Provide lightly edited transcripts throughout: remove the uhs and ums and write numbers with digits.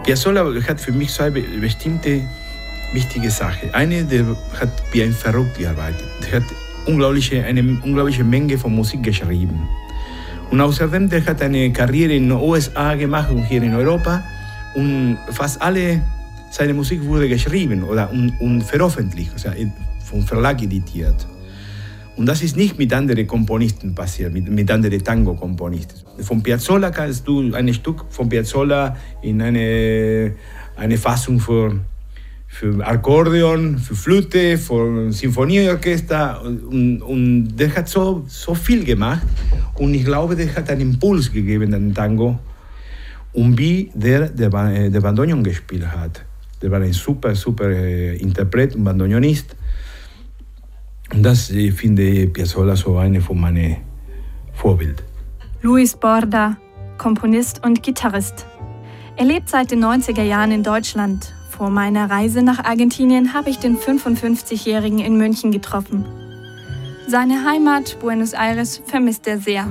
Piazzolla hat für mich zwei bestimmte wichtige Sachen. Eine, der hat wie ein Verrückter gearbeitet. Der hat eine unglaubliche Menge von Musik geschrieben. Und außerdem, der hat eine Karriere in den USA gemacht und hier in Europa. Und fast alle seine Musik wurde geschrieben und veröffentlicht, also vom Verlag editiert. Und das ist nicht mit anderen Komponisten passiert, mit anderen Tango-Komponisten. Von Piazzolla kannst du ein Stück von Piazzolla in eine Fassung für Akkordeon, für Flöte, für Sinfonieorchester. Und der hat so viel gemacht. Und ich glaube, der hat einen Impuls gegeben an den Tango. Und wie der Bandoneon gespielt hat. Der war ein super Interpret und Bandoneonist. Und das finde Piazzolla so eine von meinen Vorbilder. Luis Borda, Komponist und Gitarrist. Er lebt seit den 90er Jahren in Deutschland. Vor meiner Reise nach Argentinien habe ich den 55-Jährigen in München getroffen. Seine Heimat, Buenos Aires, vermisst er sehr.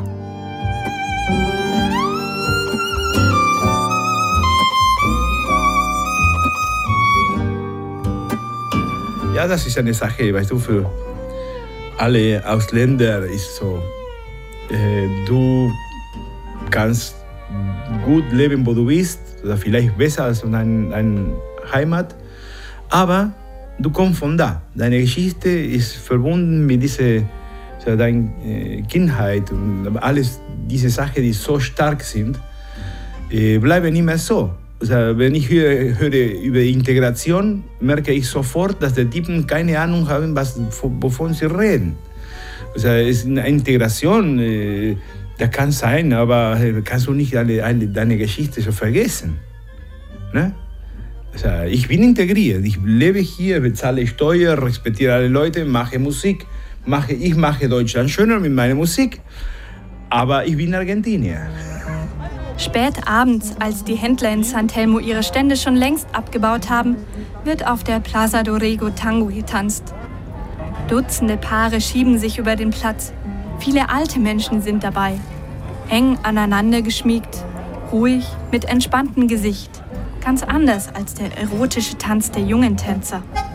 Ja, das ist eine Sache, weißt du, für alle Ausländer ist so, du kannst gut leben, wo du bist, oder vielleicht besser als in deiner Heimat, aber du kommst von da. Deine Geschichte ist verbunden mit deiner Kindheit und alles diese Sachen, die so stark sind, bleiben immer so. Also, wenn ich höre über Integration, merke ich sofort, dass die Typen keine Ahnung haben, wovon sie reden. Also, es ist eine Integration, das kann sein, aber kannst du nicht deine Geschichte so vergessen. Ne? Also, ich bin integriert, ich lebe hier, bezahle Steuern, respektiere alle Leute, mache Musik, ich mache Deutschland schöner mit meiner Musik, aber ich bin Argentinier. Spät abends, als die Händler in San Telmo ihre Stände schon längst abgebaut haben, wird auf der Plaza Dorrego Tango getanzt. Dutzende Paare schieben sich über den Platz. Viele alte Menschen sind dabei. Eng aneinander geschmiegt, ruhig, mit entspanntem Gesicht. Ganz anders als der erotische Tanz der jungen Tänzer.